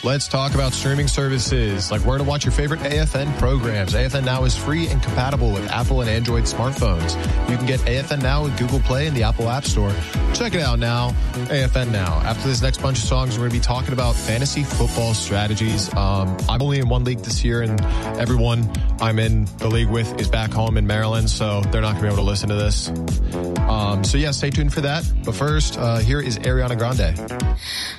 let's talk about streaming services, like where to watch your favorite AFN programs. AFN Now is free and compatible with Apple and Android smartphones. You can get AFN Now with Google Play and the Apple App Store. Check it out now, AFN Now. After this next bunch of songs, we're going to be talking about fantasy football strategies. I'm only in one league this year, and everyone I'm in the league with is back home in Maryland, so they're not going to be able to listen to this. So yeah, stay tuned for that. But first, here is Ariana Grande.